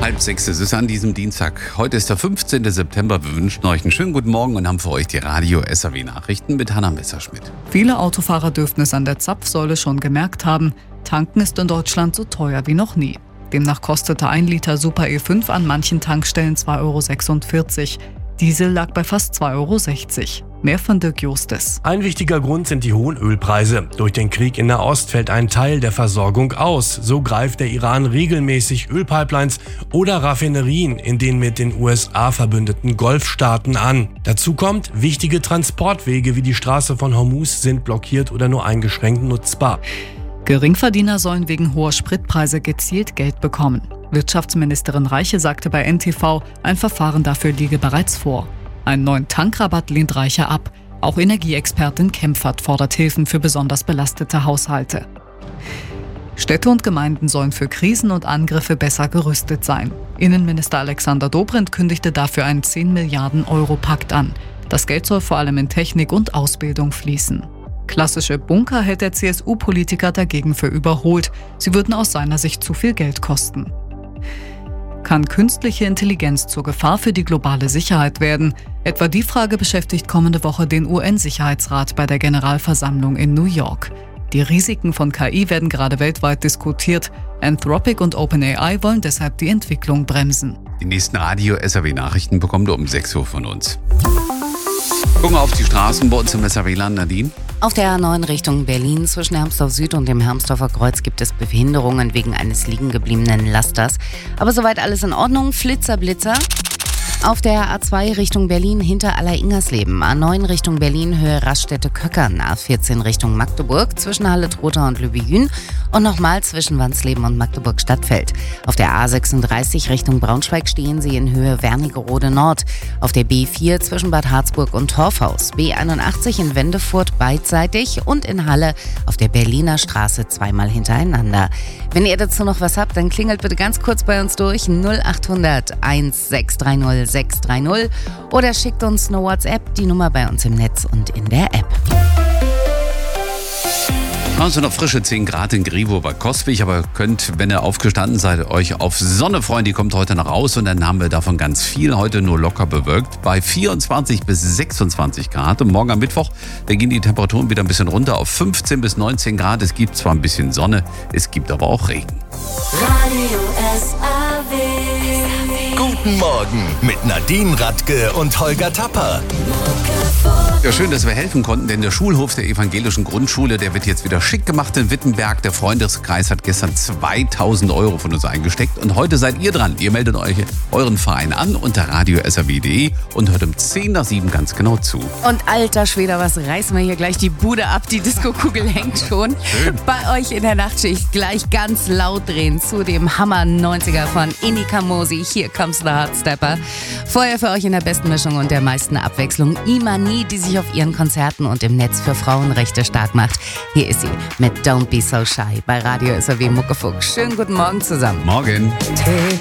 5:30, es ist an diesem Dienstag. Heute ist der 15. September. Wir wünschen euch einen schönen guten Morgen und haben für euch die Radio SAW Nachrichten mit Hannah Messerschmidt. Viele Autofahrer dürften es an der Zapfsäule schon gemerkt haben. Tanken ist in Deutschland so teuer wie noch nie. Demnach kostete 1 Liter Super E5 an manchen Tankstellen 2,46 €. Diesel lag bei fast 2,60 €. Mehr von Dirk Justes. Ein wichtiger Grund sind die hohen Ölpreise. Durch den Krieg in Nahost fällt ein Teil der Versorgung aus. So greift der Iran regelmäßig Ölpipelines oder Raffinerien in den mit den USA verbündeten Golfstaaten an. Dazu kommt, wichtige Transportwege wie die Straße von Hormuz sind blockiert oder nur eingeschränkt nutzbar. Geringverdiener sollen wegen hoher Spritpreise gezielt Geld bekommen. Wirtschaftsministerin Reiche sagte bei NTV, ein Verfahren dafür liege bereits vor. Einen neuen Tankrabatt lehnt Reiche ab. Auch Energieexpertin Kempfert fordert Hilfen für besonders belastete Haushalte. Städte und Gemeinden sollen für Krisen und Angriffe besser gerüstet sein. Innenminister Alexander Dobrindt kündigte dafür einen 10 Milliarden € Pakt an. Das Geld soll vor allem in Technik und Ausbildung fließen. Klassische Bunker hält der CSU-Politiker dagegen für überholt. Sie würden aus seiner Sicht zu viel Geld kosten. Kann künstliche Intelligenz zur Gefahr für die globale Sicherheit werden? Etwa die Frage beschäftigt kommende Woche den UN-Sicherheitsrat bei der Generalversammlung in New York. Die Risiken von KI werden gerade weltweit diskutiert. Anthropic und OpenAI wollen deshalb die Entwicklung bremsen. Die nächsten Radio SAW Nachrichten bekommt ihr um 6 Uhr von uns. Gucken wir auf die Straßen bei uns im SAW-Land, Nadine. Auf der A9 Richtung Berlin zwischen Hermsdorf Süd und dem Hermsdorfer Kreuz gibt es Behinderungen wegen eines liegengebliebenen Lasters. Aber soweit alles in Ordnung. Flitzer, Blitzer. Auf der A2 Richtung Berlin hinter Aller-Ingersleben, A9 Richtung Berlin Höhe Raststätte-Köckern, A14 Richtung Magdeburg zwischen Halle-Trotha und Lübejün und nochmal zwischen Wansleben und Magdeburg-Stadtfeld. Auf der A36 Richtung Braunschweig stehen Sie in Höhe Wernigerode Nord. Auf der B4 zwischen Bad Harzburg und Torfhaus, B81 in Wendefurt beidseitig und in Halle auf der Berliner Straße zweimal hintereinander. Wenn ihr dazu noch was habt, dann klingelt bitte ganz kurz bei uns durch 0800 1630 630 oder schickt uns eine WhatsApp, die Nummer bei uns im Netz und in der App. Also noch frische 10 Grad in Grievow bei Coswig, aber könnt, wenn ihr aufgestanden seid, euch auf Sonne freuen. Die kommt heute noch raus und dann haben wir davon ganz viel. Heute nur locker bewölkt bei 24 bis 26 Grad. Und morgen am Mittwoch, da gehen die Temperaturen wieder ein bisschen runter auf 15 bis 19 Grad. Es gibt zwar ein bisschen Sonne, es gibt aber auch Regen. Radio SAW. Guten Morgen mit Nadine Radke und Holger Tapper. Ja, schön, dass wir helfen konnten, denn der Schulhof der evangelischen Grundschule, der wird jetzt wieder schick gemacht in Wittenberg. Der Freundeskreis hat gestern 2.000 € von uns eingesteckt und heute seid ihr dran. Ihr meldet euch euren Verein an unter radio.sw.de und hört um 6:50 ganz genau zu. Und alter Schwede, was reißen wir hier gleich die Bude ab, die Diskokugel hängt schon. Schön. Bei euch in der Nachtschicht gleich ganz laut drehen zu dem Hammer 90er von Inika Mosi. Hier comes the Hardstepper. Vorher für euch in der besten Mischung und der meisten Abwechslung Imani, die sich auf ihren Konzerten und im Netz für Frauenrechte stark macht. Hier ist sie mit Don't Be So Shy bei Radio SAW Muckefuck. Schönen guten Morgen zusammen. Morgen. Take